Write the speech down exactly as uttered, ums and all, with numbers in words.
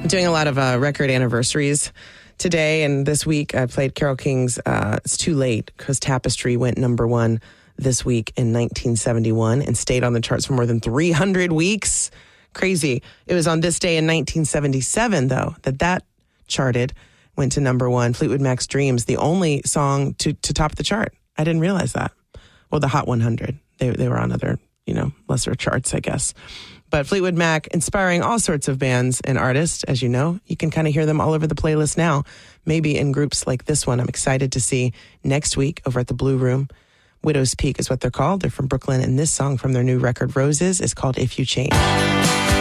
Doing a lot of uh, record anniversaries today, and this week I played Carole King's uh, It's Too Late, because Tapestry went number one this week in nineteen seventy-one and stayed on the charts for more than three hundred weeks. Crazy. It was on this day in nineteen seventy-seven, though, that that charted, went to number one. Fleetwood Mac's Dreams, the only song to, to top the chart. I didn't realize that. Well, the Hot one hundred. They, they were on other, you know, lesser charts, I guess. But Fleetwood Mac inspiring all sorts of bands and artists, as you know. You can kind of hear them all over the playlist now, maybe in groups like this one. I'm excited to see next week over at the Blue Room. Widow's Peak is what they're called. They're from Brooklyn, and this song from their new record, Roses, is called If You Change.